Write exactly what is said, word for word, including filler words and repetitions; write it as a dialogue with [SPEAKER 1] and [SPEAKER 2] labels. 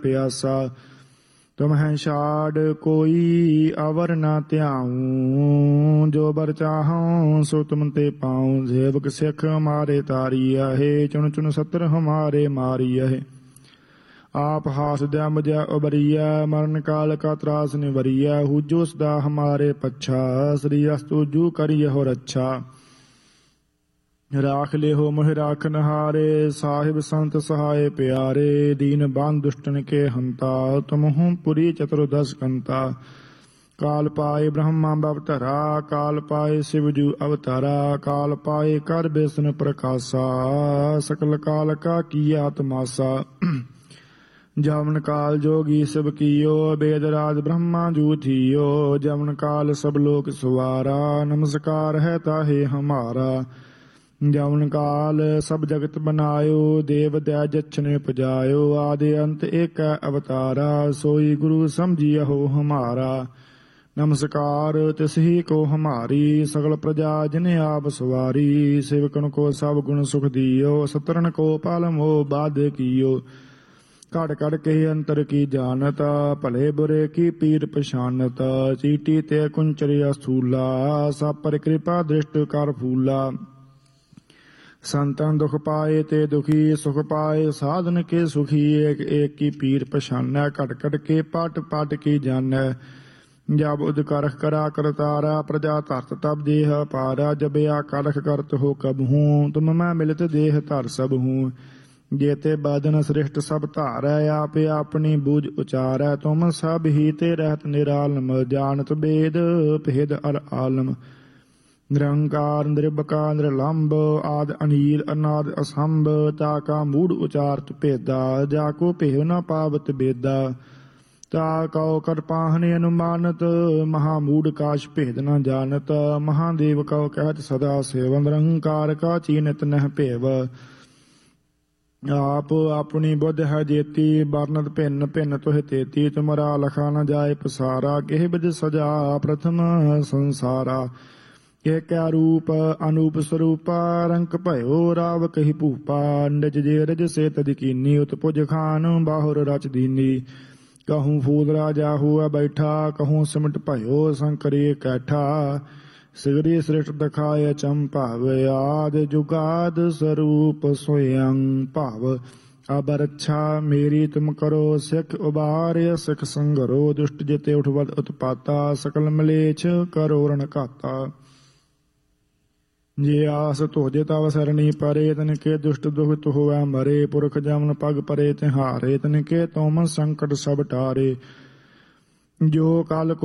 [SPEAKER 1] प्यासा। तुम्हें छाड़ कोई अवर न त्याऊं, जो बर चाहूं सो तुम ते पाऊं। सेवक सिख हमारे तारिया है, चुन चुन सत्र हमारे मारिया है। आप हास दया मुझे उबरिया, मरण काल का त्रास निवरिया। हुजो सदा हमारे पच्छा, श्री अस्तु जू करिय हो रच्छा। राख ले हो मोहि राखन हारे, साहिब संत सहाय प्यारे। दीन बांध दुष्टन के हंता, तुम हूँ पुरी चतुर्दश कंता। काल पाए ब्रह्मा अवतरा, काल पाए शिवजू अवतारा। काल पाए कर बेसन प्रकाशा, सकल काल का किया तमाशा। जमन काल जोगी सब कियो, वेद राज ब्रह्मा जू थियो। जमन काल सब लोक सवारा, नमस्कार है ताहे हमारा। जमन काल सब जगत बनायो, देव दया जछने पजायो। आदि अंत एक अवतारा, सोई गुरु समझियो हमारा। नमस्कार तिसही को हमारी, सकल प्रजा जिन्हें आप सवारी। सेवकन को सब गुण सुख दियो, सतरन को पालमो बाध कियो। कड़ कड़ के अंतर की जानता, भले बुरे की पीर पछानता। चीटी ते कुंचरिया स्थूला, सब पर कृपा दृष्ट कर फूला। संतन दुख पाए ते दुखी, सुख पाए साधन के सुखी। एक एक की पीर पछानै, कट कट के पाट पाट की जानै। जब उद करख करा करतारा, प्रजा धरत तब देह पारा। जब या करख करत हो कब हूँ, तुम मैं मिलत देह धर सब हूँ। जेते बदन श्रेष्ठ सब धारै, आप अपनी बूझ उचारै। तुम सब ही ते रहत निरालम, जानत वेद भेद अर आलम। निरंकार निरबकार निरलंब, आद अनील अनाद असंभ। ताका मूढ़ उचारत भेदा, जाको भेव न पावत बेदा। ताकौ कर पाहन अनुमानत, महामूढ़ काश भेद न जानत। महादेव कौ कहत सदा सेव, निरंकार का चीनत नह भेव। आप अपनी बुद्ध है जेती, बरनत भिन्न भिन्न तुह तेती। तुमरा लखा न जाय पसारा, केह बिद सजा प्रथम संसारा। के क्या रूप अनूप स्वरूपा, रंक भयो राव कही भूपा। निज जे रज से तज कीनी, उत्पुज खान बाहुर रच दीनी। कहूँ फूल राजा हुआ बैठा, कहूँ सिमट भयो शंकरी कैठा। सिगरी श्रेष्ठ दखाय चंपाव, आद जुगाद स्वरूप स्वयं भाव। अब रक्षा मेरी तुम करो, सिख उबार्य सिख संगरो। दुष्ट जिते उठवद उत्पाता, सकल मलेच्छ करो रण घाता। जे आस तुझे तव सरणी परे, तिनके दुष्ट दुखित होवै मरे। पुरख जमन पग परे तिहारे, तिनके तुम संकट सब टारे। जो काल